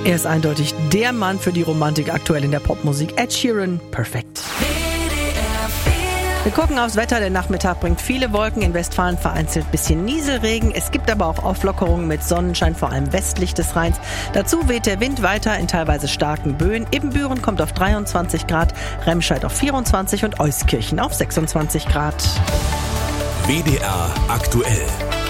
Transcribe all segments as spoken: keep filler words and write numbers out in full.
Er ist eindeutig der Mann für die Romantik aktuell in der Popmusik. Ed Sheeran, perfekt. Wir gucken aufs Wetter. Der Nachmittag bringt viele Wolken. In Westfalen vereinzelt bisschen Nieselregen. Es gibt aber auch Auflockerungen mit Sonnenschein, vor allem westlich des Rheins. Dazu weht der Wind weiter in teilweise starken Böen. Ibbenbüren kommt auf dreiundzwanzig Grad, Remscheid auf vierundzwanzig und Euskirchen auf sechsundzwanzig Grad. W D R aktuell.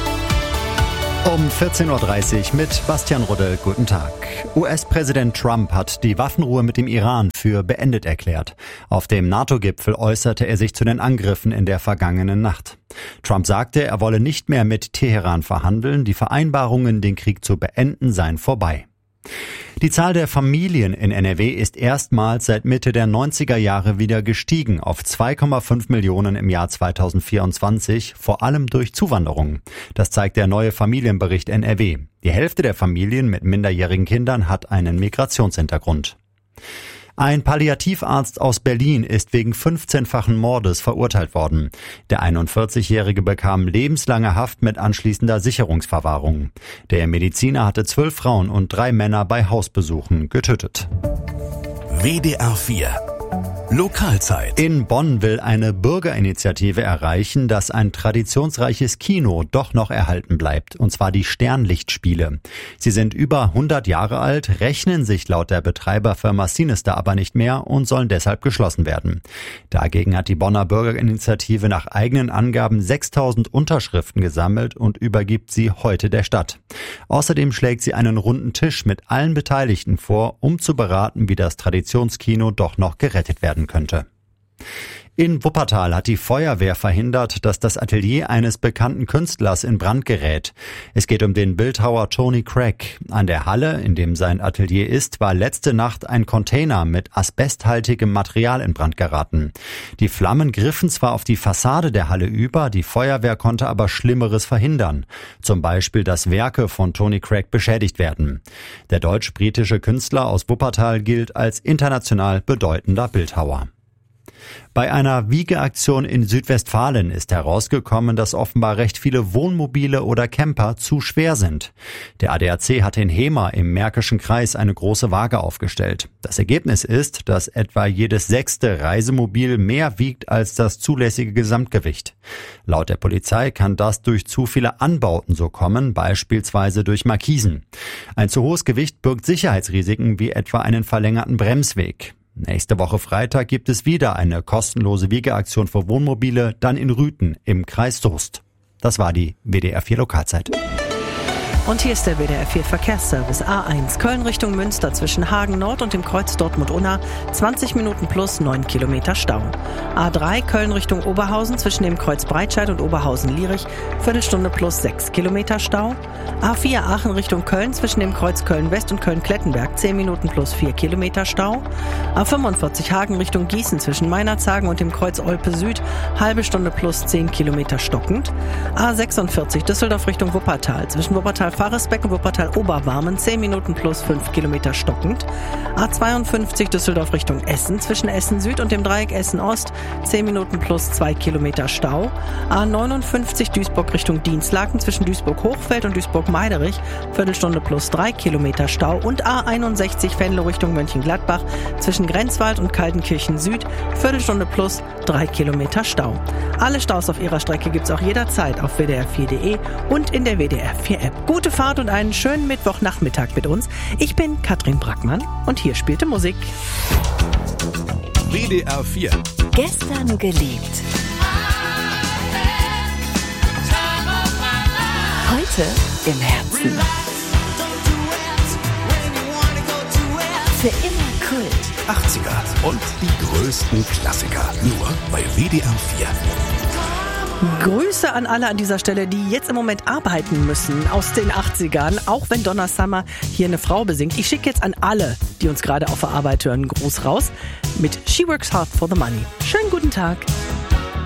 Um vierzehn Uhr dreißig mit Bastian Rudde. Guten Tag. U S-Präsident Trump hat die Waffenruhe mit dem Iran für beendet erklärt. Auf dem NATO-Gipfel äußerte er sich zu den Angriffen in der vergangenen Nacht. Trump sagte, er wolle nicht mehr mit Teheran verhandeln. Die Vereinbarungen, den Krieg zu beenden, seien vorbei. Die Zahl der Familien in N R W ist erstmals seit Mitte der neunziger Jahre wieder gestiegen auf zwei Komma fünf Millionen im Jahr zweitausendvierundzwanzig, vor allem durch Zuwanderung. Das zeigt der neue Familienbericht N R W. Die Hälfte der Familien mit minderjährigen Kindern hat einen Migrationshintergrund. Ein Palliativarzt aus Berlin ist wegen fünfzehnfachen Mordes verurteilt worden. Der einundvierzigjährige bekam lebenslange Haft mit anschließender Sicherungsverwahrung. Der Mediziner hatte zwölf Frauen und drei Männer bei Hausbesuchen getötet. W D R vier Lokalzeit. In Bonn will eine Bürgerinitiative erreichen, dass ein traditionsreiches Kino doch noch erhalten bleibt, und zwar die Sternlichtspiele. Sie sind über hundert Jahre alt, rechnen sich laut der Betreiberfirma Sinister aber nicht mehr und sollen deshalb geschlossen werden. Dagegen hat die Bonner Bürgerinitiative nach eigenen Angaben sechstausend Unterschriften gesammelt und übergibt sie heute der Stadt. Außerdem schlägt sie einen runden Tisch mit allen Beteiligten vor, um zu beraten, wie das Traditionskino doch noch gerettet werden könnte. In Wuppertal hat die Feuerwehr verhindert, dass das Atelier eines bekannten Künstlers in Brand gerät. Es geht um den Bildhauer Tony Craig. An der Halle, in dem sein Atelier ist, war letzte Nacht ein Container mit asbesthaltigem Material in Brand geraten. Die Flammen griffen zwar auf die Fassade der Halle über, die Feuerwehr konnte aber Schlimmeres verhindern. Zum Beispiel, dass Werke von Tony Craig beschädigt werden. Der deutsch-britische Künstler aus Wuppertal gilt als international bedeutender Bildhauer. Bei einer Wiegeaktion in Südwestfalen ist herausgekommen, dass offenbar recht viele Wohnmobile oder Camper zu schwer sind. Der A D A C hat in Hemer im Märkischen Kreis eine große Waage aufgestellt. Das Ergebnis ist, dass etwa jedes sechste Reisemobil mehr wiegt als das zulässige Gesamtgewicht. Laut der Polizei kann das durch zu viele Anbauten so kommen, beispielsweise durch Markisen. Ein zu hohes Gewicht birgt Sicherheitsrisiken wie etwa einen verlängerten Bremsweg. Nächste Woche Freitag gibt es wieder eine kostenlose Wiegeaktion für Wohnmobile, dann in Rüthen im Kreis Soest. Das war die W D R vier Lokalzeit. Und hier ist der W D R vier Verkehrsservice. A eins Köln Richtung Münster zwischen Hagen Nord und dem Kreuz Dortmund-Unna zwanzig Minuten plus neun Kilometer Stau. A drei Köln Richtung Oberhausen zwischen dem Kreuz Breitscheid und Oberhausen-Lierich Viertelstunde plus sechs Kilometer Stau. A vier Aachen Richtung Köln zwischen dem Kreuz Köln-West und Köln-Klettenberg zehn Minuten plus vier Kilometer Stau. A fünfundvierzig Hagen Richtung Gießen zwischen Meinerzhagen und dem Kreuz Olpe Süd halbe Stunde plus zehn Kilometer stockend. A sechsundvierzig Düsseldorf Richtung Wuppertal zwischen Wuppertal Faresbeck und Wuppertal Oberbarmen zehn Minuten plus fünf Kilometer stockend. A zweiundfünfzig Düsseldorf Richtung Essen zwischen Essen Süd und dem Dreieck Essen Ost zehn Minuten plus zwei Kilometer Stau. A neunundfünfzig Duisburg Richtung Dienstlaken zwischen Duisburg Hochfeld und Duisburg Meiderich Viertelstunde plus drei Kilometer Stau. Und A einundsechzig Venlo Richtung Mönchengladbach zwischen Grenzwald und Kaltenkirchen Süd Viertelstunde plus drei Kilometer Stau. Alle Staus auf ihrer Strecke gibt's auch jederzeit auf w d r vier punkt d e und in der W D R vier App. Gute Fahrt und einen schönen Mittwochnachmittag mit uns. Ich bin Katrin Brackmann und hier spielte Musik. W D R vier. Gestern geliebt. Heute im Herzen. Für immer Kult. achtziger und die größten Klassiker. Nur bei W D R vier. Grüße an alle an dieser Stelle, die jetzt im Moment arbeiten müssen aus den achtzigern, auch wenn Donna Summer hier eine Frau besingt. Ich schicke jetzt an alle, die uns gerade auf der Arbeit hören, einen Gruß raus mit She Works Hard for the Money. Schönen guten Tag.